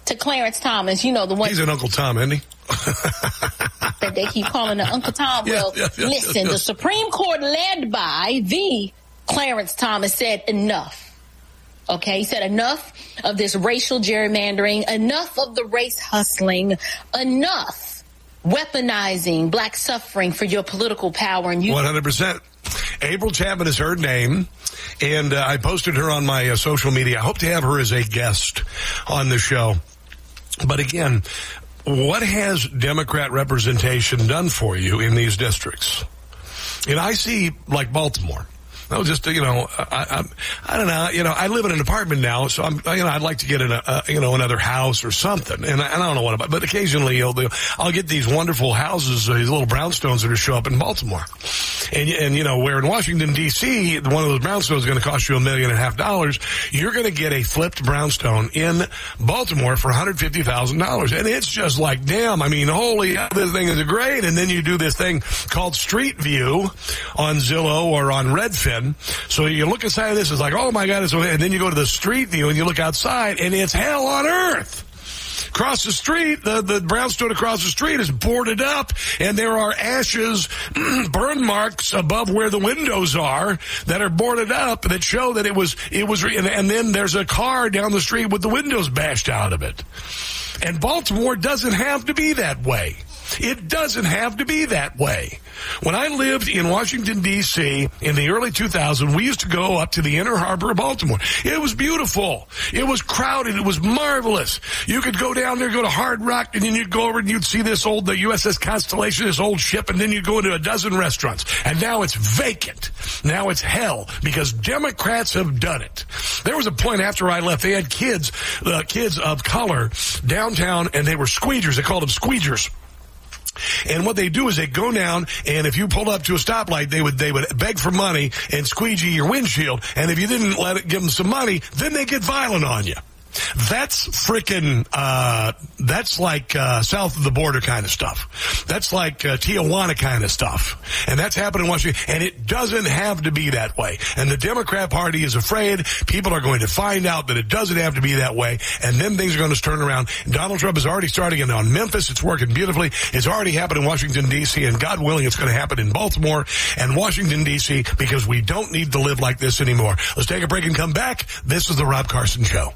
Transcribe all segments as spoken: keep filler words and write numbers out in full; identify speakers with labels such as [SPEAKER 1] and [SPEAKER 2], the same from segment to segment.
[SPEAKER 1] to Clarence Thomas, you know, the one.
[SPEAKER 2] He's an Uncle Tom, isn't he?
[SPEAKER 1] That they keep calling the Uncle Tom. Well,
[SPEAKER 2] yeah, yeah, yeah,
[SPEAKER 1] listen,
[SPEAKER 2] yeah.
[SPEAKER 1] the Supreme Court led by the Clarence Thomas said enough. Okay, he said enough of this racial gerrymandering, enough of the race hustling, enough weaponizing black suffering for your political power. And you,
[SPEAKER 2] one hundred percent. April Chapman is her name, and uh, I posted her on my uh, social media. I hope to have her as a guest on the show. But again, what has Democrat representation done for you in these districts? And I see, like Baltimore. I was just, you know, I, I, I don't know, you know, I live in an apartment now, so I'm, you know, I'd like to get in a, uh, you know, another house or something. And I, I don't know what about, but occasionally, you know, I'll get these wonderful houses, uh, these little brownstones that show up in Baltimore. And, and, you know, where in Washington, D C, one of those brownstones is going to cost you a million and a half dollars. You're going to get a flipped brownstone in Baltimore for one hundred fifty thousand dollars. And it's just like, damn, I mean, holy, this thing is great. And then you do this thing called Street View on Zillow or on Redfin. So you look inside of this, it's like, oh my God, it's, and then you go to the Street View and you look outside and it's hell on earth. Across the street, the, the brownstone across the street is boarded up, and there are ashes, burn marks above where the windows are that are boarded up that show that it was, it was, and, and then there's a car down the street with the windows bashed out of it. And Baltimore doesn't have to be that way. It doesn't have to be that way. When I lived in Washington, D C in the early two thousands, we used to go up to the Inner Harbor of Baltimore. It was beautiful. It was crowded. It was marvelous. You could go down there, go to Hard Rock, and then you'd go over and you'd see this old, the U S S Constellation, this old ship, and then you'd go into a dozen restaurants. And now it's vacant. Now it's hell because Democrats have done it. There was a point after I left, they had kids, uh, kids of color downtown, and they were squeegers. They called them squeegers. And what they do is they go down, and if you pulled up to a stoplight, they would they would beg for money and squeegee your windshield. And if you didn't let it give them some money, then they get violent on you. That's frickin', uh, that's like, uh, south of the border kind of stuff. That's like, uh, Tijuana kind of stuff. And that's happening in Washington. And it doesn't have to be that way. And the Democrat Party is afraid people are going to find out that it doesn't have to be that way. And then things are going to turn around. Donald Trump is already starting it on Memphis. It's working beautifully. It's already happened in Washington, D C. And God willing, it's going to happen in Baltimore and Washington, D C because we don't need to live like this anymore. Let's take a break and come back. This is the Rob Carson Show.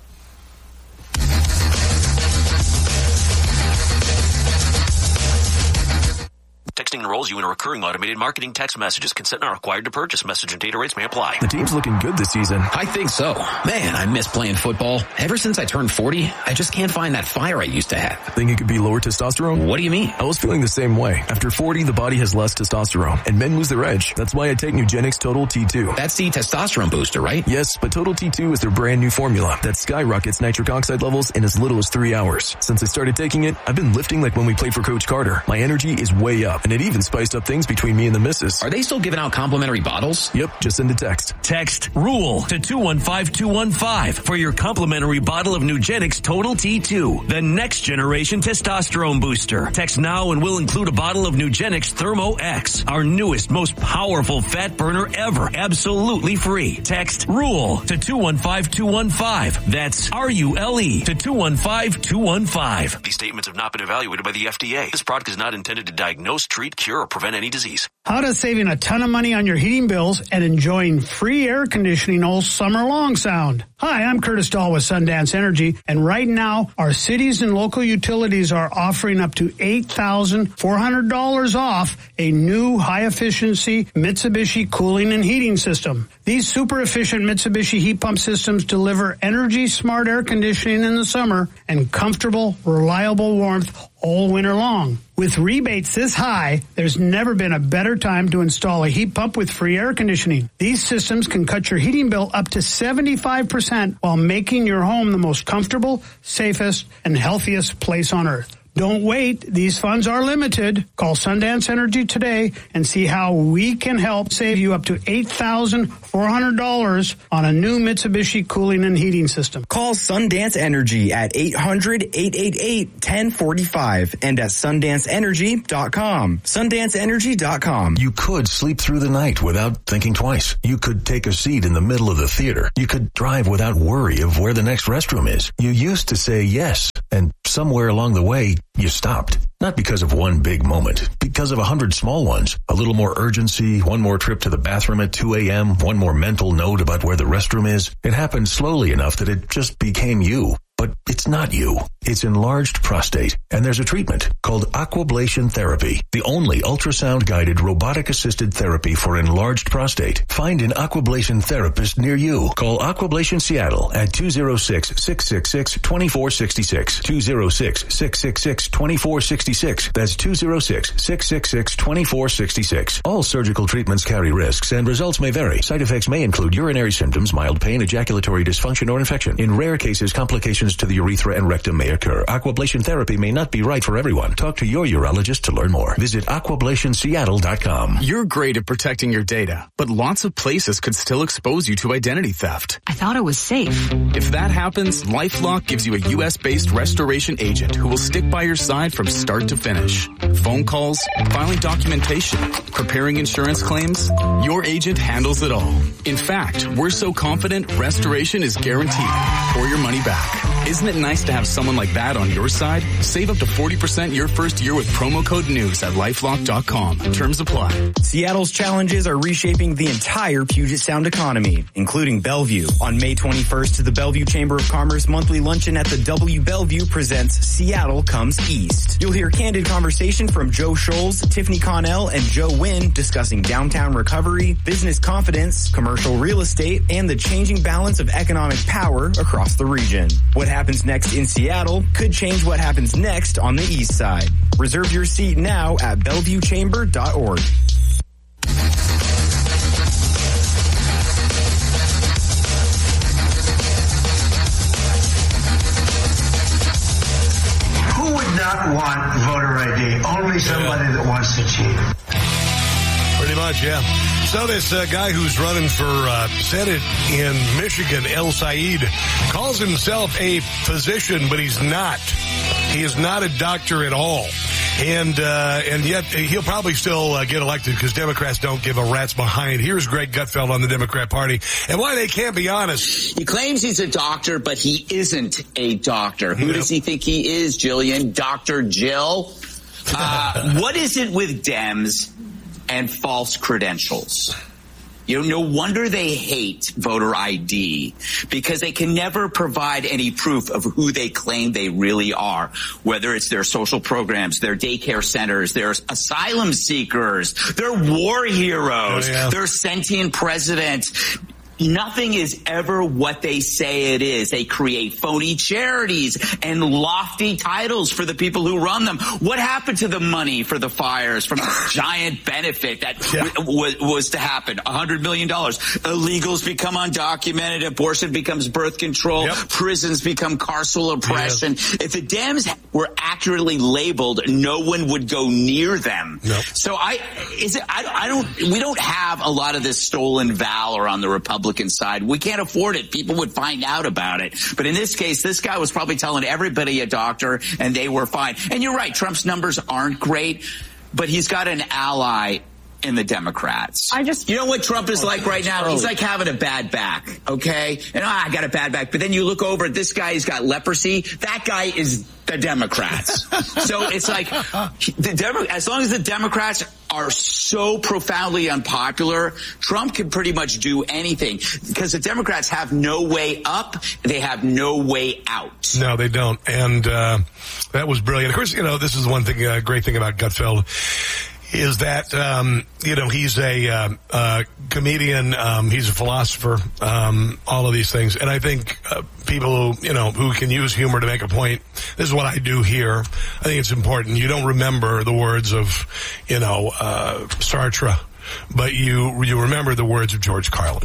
[SPEAKER 3] Texting enrolls you in a recurring automated marketing text messages. Consent not required to purchase. Message and data rates may apply.
[SPEAKER 4] The team's looking good this season.
[SPEAKER 5] I think so. Man, I miss playing football. Ever since I turned forty, I just can't find that fire I used to have.
[SPEAKER 4] Think it could be lower testosterone?
[SPEAKER 5] What do you mean?
[SPEAKER 4] I was feeling the same way. After forty, the body has less testosterone, and men lose their edge. That's why I take Nugenix Total T two.
[SPEAKER 5] That's the testosterone booster, right?
[SPEAKER 4] Yes, but Total T two is their brand new formula that skyrockets nitric oxide levels in as little as three hours. Since I started taking it, I've been lifting like when we played for Coach Carter. My energy is way up, and it even spiced up things between me and the missus.
[SPEAKER 5] Are they still giving out complimentary bottles?
[SPEAKER 4] Yep, just send a text.
[SPEAKER 6] Text RULE to two one five two one five for your complimentary bottle of Nugenix Total T two, the next generation testosterone booster. Text now and we'll include a bottle of Nugenix Thermo X, our newest, most powerful fat burner ever, absolutely free. Text RULE to two one five two one five. That's R U L E to two one five two one five.
[SPEAKER 3] These statements have not been evaluated by the F D A. This product is not intended to diagnose, treat, cure, or prevent any disease.
[SPEAKER 7] How does saving a ton of money on your heating bills and enjoying free air conditioning all summer long sound? Hi, I'm Curtis Dahl with Sundance Energy, and right now, our cities and local utilities are offering up to eight thousand four hundred dollars off a new high-efficiency Mitsubishi cooling and heating system. These super-efficient Mitsubishi heat pump systems deliver energy-smart air conditioning in the summer and comfortable, reliable warmth all winter long. With rebates this high, there's never been a better time to install a heat pump with free air conditioning. These systems can cut your heating bill up to seventy-five percent while making your home the most comfortable, safest, and healthiest place on earth. Don't wait. These funds are limited. Call Sundance Energy today and see how we can help save you up to eight thousand four hundred dollars on a new Mitsubishi cooling and heating system.
[SPEAKER 8] Call Sundance Energy at eight hundred, eight eight eight, one oh four five and at sundance energy dot com. sundance energy dot com.
[SPEAKER 9] You could sleep through the night without thinking twice. You could take a seat in the middle of the theater. You could drive without worry of where the next restroom is. You used to say yes And somewhere along the way, you stopped. Not because of one big moment, because of a hundred small ones. A little more urgency, one more trip to the bathroom at two a.m., one more mental note about where the restroom is. It happened slowly enough that it just became you. But it's not you. It's enlarged prostate. And there's a treatment called aquablation therapy, the only ultrasound-guided robotic-assisted therapy for enlarged prostate. Find an aquablation therapist near you. Call Aquablation Seattle at two oh six, six six six, two four six six, two oh six, six six six, two four six six. That's two oh six, six six six, two four six six. All surgical treatments carry risks and results may vary. Side effects may include urinary symptoms, mild pain, ejaculatory dysfunction, or infection. In rare cases, complications to the urethra and rectum may occur. Aquablation therapy may not be right for everyone. Talk to your urologist to learn more. Visit aquablation seattle dot com.
[SPEAKER 10] You're great at protecting your data, but lots of places could still expose you to identity theft.
[SPEAKER 11] I thought it was safe.
[SPEAKER 10] If that happens, LifeLock gives you a U S-based restoration agent who will stick by your side from start to finish. Phone calls, filing documentation, preparing insurance claims, your agent handles it all. In fact, we're so confident restoration is guaranteed or your money back. Isn't it nice to have someone like that on your side? Save up to forty percent your first year with promo code news at lifelock dot com. Terms apply.
[SPEAKER 8] Seattle's challenges are reshaping the entire Puget Sound economy, including Bellevue. On May twenty-first, the Bellevue Chamber of Commerce monthly luncheon at the W Bellevue presents Seattle Comes East. You'll hear candid conversation from Joe Scholes, Tiffany Connell, and Joe Wynn discussing downtown recovery, business confidence, commercial real estate, and the changing balance of economic power across the region. What happens next in Seattle could change what happens next on the east side. Reserve your seat now at bellevue chamber dot org.
[SPEAKER 12] Who would not want voter I D? Only somebody yeah. that wants to cheat.
[SPEAKER 2] Pretty much, yeah. So this uh, guy who's running for uh, Senate in Michigan, El Said, calls himself a physician, but he's not. He is not a doctor at all. And uh, and yet he'll probably still uh, get elected because Democrats don't give a rat's behind. Here's Greg Gutfeld on the Democrat Party and why they can't be honest.
[SPEAKER 13] He claims he's a doctor, but he isn't a doctor. Who yep. does he think he is, Jillian? Doctor Jill? Uh, what is it with Dems and false credentials? You know, no wonder they hate voter I D because they can never provide any proof of who they claim they really are, whether it's their social programs, their daycare centers, their asylum seekers, their war heroes, oh, yeah. their sentient president. Nothing is ever what they say it is. They create phony charities and lofty titles for the people who run them. What happened to the money for the fires from a giant benefit that yeah. w- w- was to happen? one hundred million dollars. Illegals become undocumented. Abortion becomes birth control. Yep. Prisons become carceral oppression. Yeah. If the Dems were accurately labeled, no one would go near them. Nope. So I, is it, I, I don't, we don't have a lot of this stolen valor on the Republican side. We can't afford it. People would find out about it. But in this case, this guy was probably telling everybody a doctor and they were fine. And you're right. Trump's numbers aren't great, but he's got an ally in the Democrats. I just, you know what Trump is like right now? He's like having a bad back. Okay. And ah, I got a bad back. But then you look over at this guy, he's got leprosy. That guy is the Democrats. So it's like the Demo- as long as the Democrats are so profoundly unpopular, Trump can pretty much do anything because the Democrats have no way up. They have no way out.
[SPEAKER 2] No, they don't. And uh, that was brilliant. Of course, you know, this is one thing, uh, great thing about Gutfeld is that, um, you know, he's a uh, uh, comedian, um, he's a philosopher, um, all of these things. And I think uh, people who, you know, who can use humor to make a point, this is what I do here. I think it's important. You don't remember the words of, you know, uh, Sartre, but you you remember the words of George Carlin.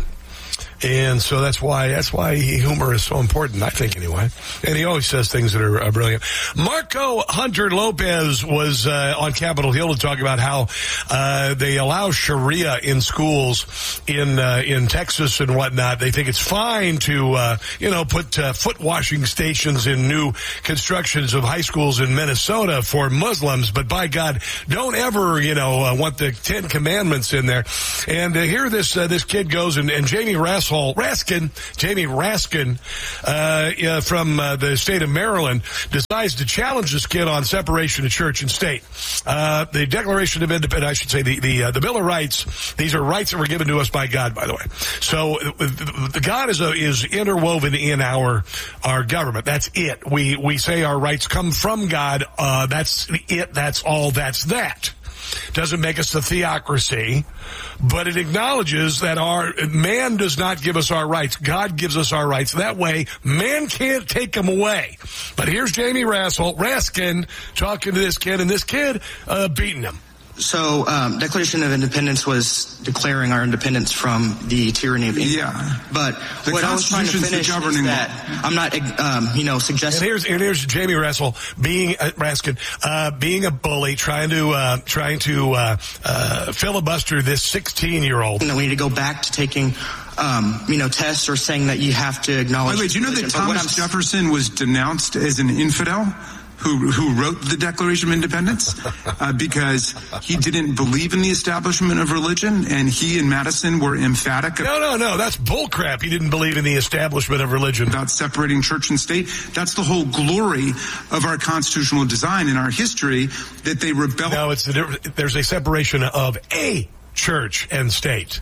[SPEAKER 2] And so that's why, that's why humor is so important, I think, anyway. And he always says things that are uh, brilliant. Marco Hunter Lopez was uh, on Capitol Hill to talk about how uh, they allow Sharia in schools in uh, in Texas and whatnot. They think it's fine to, uh, you know, put uh, foot washing stations in new constructions of high schools in Minnesota for Muslims. But by God, don't ever, you know, uh, want the Ten Commandments in there. And uh, here this uh, this kid goes, and, and Jamie Raskin Rasol, Raskin, Jamie Raskin, uh, uh, from uh, the state of Maryland, decides to challenge this kid on separation of church and state. Uh, the Declaration of Independence, I should say, the the, uh, the Bill of Rights. These are rights that were given to us by God, by the way. So the, the God is a, is interwoven in our our government. That's it. We we say our rights come from God. Uh, that's it. That's all. That's that. Doesn't make us a theocracy, but it acknowledges that our man does not give us our rights. God gives us our rights. That way, man can't take them away. But here's Jamie Rasol, Raskin talking to this kid, and this kid uh, beating him.
[SPEAKER 11] So, um, Declaration of Independence was declaring our independence from the tyranny of England. Yeah. But
[SPEAKER 14] the
[SPEAKER 11] what I was trying to finish is that I'm not, um, you know, suggesting.
[SPEAKER 2] And here's, and here's Jamie Rasol being, uh, Raskin, uh, being a bully, trying to, uh, trying to, uh, uh, filibuster this sixteen-year-old.
[SPEAKER 11] You know, we need to go back to taking, um, you know, tests or saying that you have to acknowledge.
[SPEAKER 14] Wait, wait, do you know that Thomas Jefferson was denounced as an infidel? Who, who wrote the Declaration of Independence uh, because he didn't believe in the establishment of religion, and he and Madison were emphatic.
[SPEAKER 2] No, no, no, that's bullcrap. He didn't believe in the establishment of religion.
[SPEAKER 14] About separating church and state. That's the whole glory of our constitutional design in our history, that they rebelled.
[SPEAKER 2] No, it's a, there's a separation of a church and state.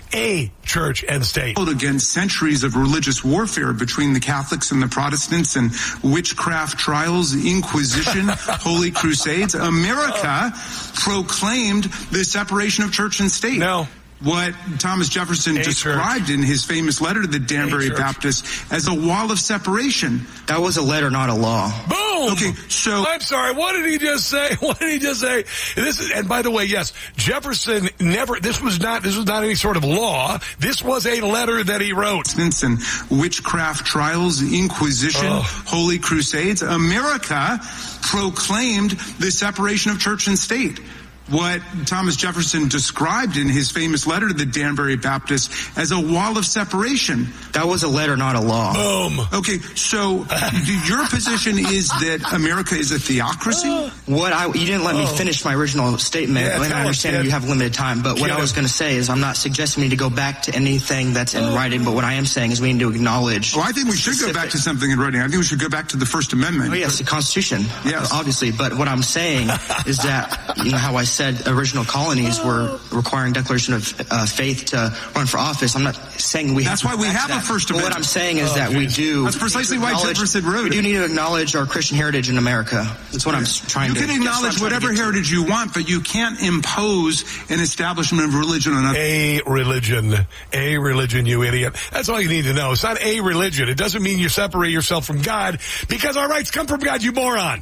[SPEAKER 2] A church and state.
[SPEAKER 14] Against centuries of religious warfare between the Catholics and the Protestants, and witchcraft trials, Inquisition, Holy Crusades, America proclaimed the separation of church and state.
[SPEAKER 2] No.
[SPEAKER 14] What Thomas Jefferson
[SPEAKER 2] a
[SPEAKER 14] described
[SPEAKER 2] church.
[SPEAKER 14] in his famous letter to the Danbury Baptist as a wall of separation.
[SPEAKER 11] That was a letter, not a law.
[SPEAKER 2] Boom!
[SPEAKER 14] Okay, so...
[SPEAKER 2] I'm sorry, what did he just say? What did he just say? This is, and by the way, yes, Jefferson never, this was not, this was not any sort of law. This was a letter that he wrote.
[SPEAKER 14] And witchcraft trials, Inquisition, oh. Holy Crusades. America proclaimed the separation of church and state. What Thomas Jefferson described in his famous letter to the Danbury Baptist as a wall of separation.
[SPEAKER 11] That was a letter, not a law.
[SPEAKER 2] Boom.
[SPEAKER 14] Okay, so your position is that America is a theocracy?
[SPEAKER 11] What I, you didn't let me
[SPEAKER 2] oh.
[SPEAKER 11] finish my original statement,
[SPEAKER 2] yeah,
[SPEAKER 11] and I understand that you have limited time, but what
[SPEAKER 2] Get
[SPEAKER 11] I was going to say is I'm not suggesting we need to go back to anything that's in writing, but what I am saying is we need to acknowledge...
[SPEAKER 14] Well, I think we should specific. go back to something in writing. I think we should go back to the First Amendment.
[SPEAKER 11] Oh, yes, the Constitution.
[SPEAKER 14] Yes.
[SPEAKER 11] Obviously, but what I'm saying is that, you know, how I said original colonies were requiring declaration of uh, faith to run for office. I'm not saying we
[SPEAKER 14] That's
[SPEAKER 11] have
[SPEAKER 14] why we have
[SPEAKER 11] that.
[SPEAKER 14] a First
[SPEAKER 11] But
[SPEAKER 14] Amendment.
[SPEAKER 11] what I'm saying is
[SPEAKER 2] oh,
[SPEAKER 11] that
[SPEAKER 2] geez.
[SPEAKER 11] we do...
[SPEAKER 14] That's precisely why Jefferson wrote
[SPEAKER 11] We
[SPEAKER 14] it.
[SPEAKER 11] do need to acknowledge our Christian heritage in America. That's what I'm trying
[SPEAKER 14] you
[SPEAKER 11] to...
[SPEAKER 14] You can acknowledge whatever heritage you want, but you can't impose an establishment of religion on another.
[SPEAKER 2] A religion. A religion, you idiot. That's all you need to know. It's not a religion. It doesn't mean you separate yourself from God, because our rights come from God, you moron.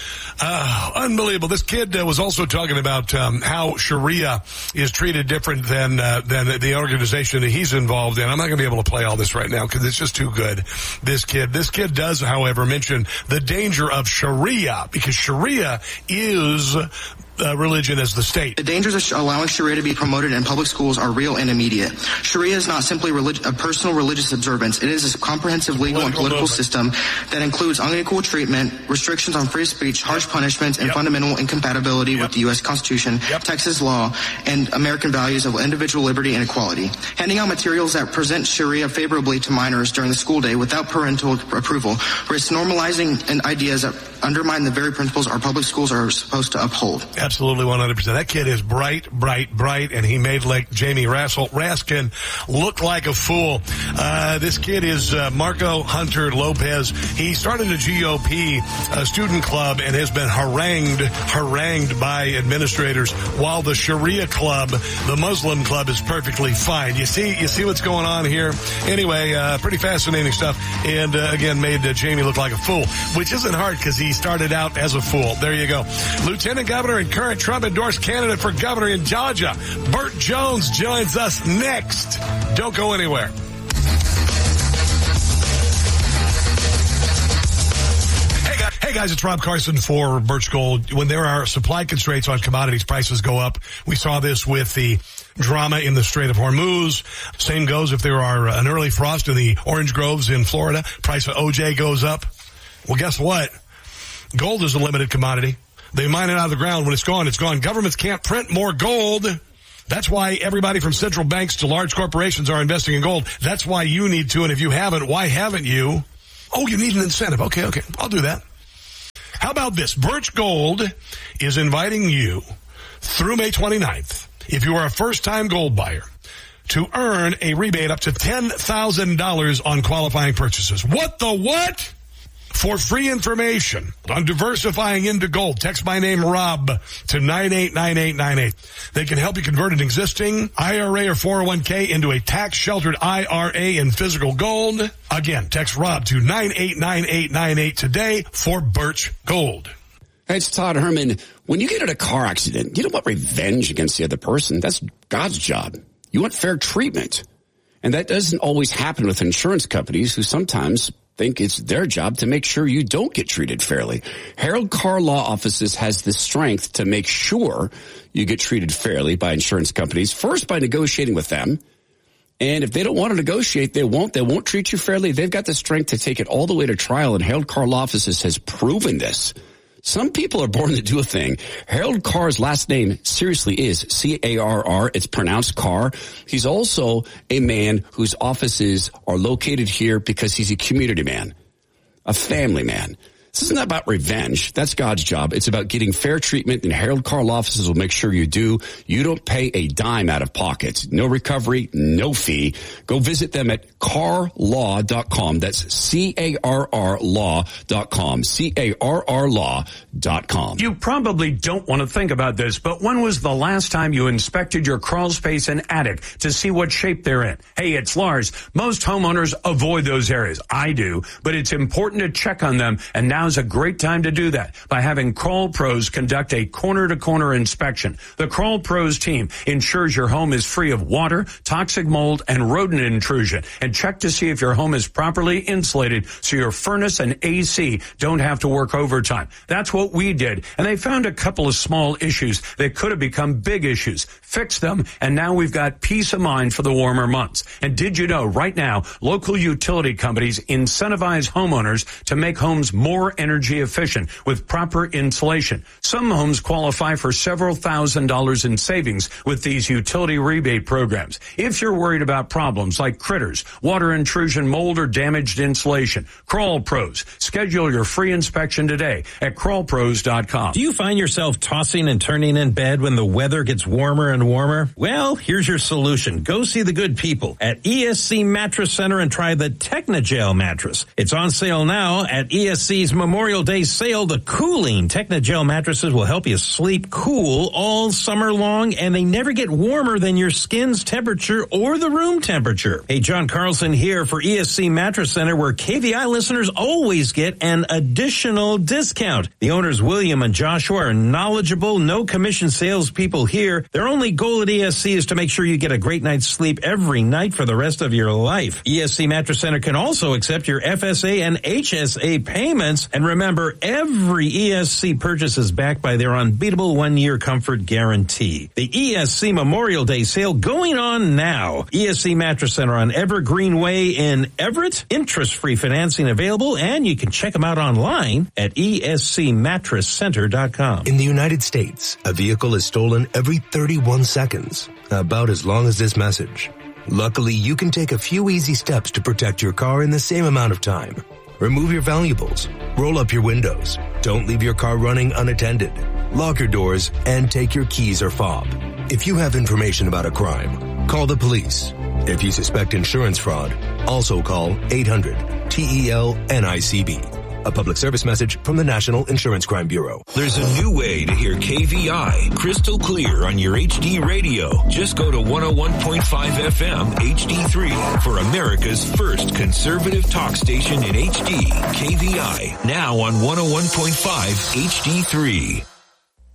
[SPEAKER 2] Uh, unbelievable. This kid uh, was also talking about um, how Sharia is treated different than uh, than the organization that he's involved in. I'm not going to be able to play all this right now because it's just too good. This kid, this kid does, however, mention the danger of Sharia, because Sharia is Uh, religion as the state.
[SPEAKER 11] The dangers of sh- allowing Sharia to be promoted in public schools are real and immediate. Sharia is not simply relig- a personal religious observance. It is a comprehensive legal and political system that includes unequal treatment, restrictions on free speech, harsh punishments, and
[SPEAKER 2] yep.
[SPEAKER 11] fundamental incompatibility yep. with the U S Constitution, yep. Texas law, and American values of individual liberty and equality. Handing out materials that present Sharia favorably to minors during the school day without parental approval risks normalizing and ideas that undermine the very principles our public schools are supposed to uphold.
[SPEAKER 2] Absolutely, one hundred percent. That kid is bright, bright, bright, and he made like Jamie Rasol, Raskin look like a fool. Uh, this kid is uh, Marco Hunter Lopez. He started a G O P uh, student club and has been harangued, harangued by administrators, while the Sharia club, the Muslim club, is perfectly fine. You see, you see what's going on here? Anyway, uh, pretty fascinating stuff. And uh, again, made uh, Jamie look like a fool, which isn't hard because he started out as a fool. There you go. Lieutenant Governor and current Trump-endorsed candidate for governor in Georgia, Burt Jones, joins us next. Don't go anywhere. Hey guys, hey guys, it's Rob Carson for Birch Gold. When there are supply constraints on commodities, prices go up. We saw this with the drama in the Strait of Hormuz. Same goes if there are an early frost in the orange groves in Florida. Price of O J goes up. Well, guess what? Gold is a limited commodity. They mine it out of the ground. When it's gone, it's gone. Governments can't print more gold. That's why everybody from central banks to large corporations are investing in gold. That's why you need to, and if you haven't, why haven't you? Oh, you need an incentive. Okay, okay, I'll do that. How about this? Birch Gold is inviting you through May twenty-ninth, if you are a first-time gold buyer, to earn a rebate up to ten thousand dollars on qualifying purchases. What the what? For free information on diversifying into gold, text my name, Rob, to nine eight nine eight nine eight. They can help you convert an existing I R A or four oh one k into a tax-sheltered I R A in physical gold. Again, text Rob to nine eight nine eight nine eight today for Birch Gold.
[SPEAKER 15] Hey, it's Todd Herman. When you get in a car accident, you don't want revenge against the other person. That's God's job. You want fair treatment. And that doesn't always happen with insurance companies who sometimes think it's their job to make sure you don't get treated fairly. Harold Carr Law Offices has the strength to make sure you get treated fairly by insurance companies, first by negotiating with them. And if they don't want to negotiate, they won't. They won't treat you fairly. They've got the strength to take it all the way to trial, and Harold Carr Law Offices has proven this. Some people are born to do a thing. Harold Carr's last name seriously is C A R R. It's pronounced Carr. He's also a man whose offices are located here because he's a community man, a family man. This isn't about revenge. That's God's job. It's about getting fair treatment, and Harold Carr Law Offices will make sure you do. You don't pay a dime out of pocket. No recovery, no fee. Go visit them at carr law dot com. That's C A R R law dot com. C A R R law dot com.
[SPEAKER 16] You probably don't want to think about this, but when was the last time you inspected your crawl space and attic to see what shape they're in? Hey, it's Lars. Most homeowners avoid those areas. I do, but it's important to check on them, and now Now's a great time to do that by having Crawl Pros conduct a corner-to-corner inspection. The Crawl Pros team ensures your home is free of water, toxic mold, and rodent intrusion, and check to see if your home is properly insulated so your furnace and A C don't have to work overtime. That's what we did, and they found a couple of small issues that could have become big issues. Fixed them, and now we've got peace of mind for the warmer months. And did you know right now, local utility companies incentivize homeowners to make homes more energy efficient with proper insulation. Some homes qualify for several thousand dollars in savings with these utility rebate programs. If you're worried about problems like critters, water intrusion, mold, or damaged insulation, Crawl Pros. Schedule your free inspection today at crawl pros dot com.
[SPEAKER 17] Do you find yourself tossing and turning in bed when the weather gets warmer and warmer? Well, here's your solution. Go see the good people at E S C Mattress Center and try the Technogel mattress. It's on sale now at E S C's Memorial Day sale. The cooling Technogel mattresses will help you sleep cool all summer long, and they never get warmer than your skin's temperature or the room temperature. Hey, John Carlson here for E S C Mattress Center, where K V I listeners always get an additional discount. The owners, William and Joshua, are knowledgeable, no commission salespeople here. Their only goal at E S C is to make sure you get a great night's sleep every night for the rest of your life. E S C Mattress Center can also accept your F S A and H S A payments. And remember, every E S C purchase is backed by their unbeatable one-year comfort guarantee. The E S C Memorial Day sale going on now. E S C Mattress Center on Evergreen Way in Everett. Interest-free financing available, and you can check them out online at E S C mattress center dot com.
[SPEAKER 18] In the United States, a vehicle is stolen every thirty-one seconds, about as long as this message. Luckily, you can take a few easy steps to protect your car in the same amount of time. Remove your valuables, roll up your windows, don't leave your car running unattended, lock your doors, and take your keys or fob. If you have information about a crime, call the police. If you suspect insurance fraud, also call eight hundred T E L N I C B. A public service message from the National Insurance Crime Bureau.
[SPEAKER 9] There's a new way to hear K V I crystal clear on your H D radio. Just go to one oh one point five F M H D three for America's first conservative talk station in H D. K V I, now on one oh one point five H D three.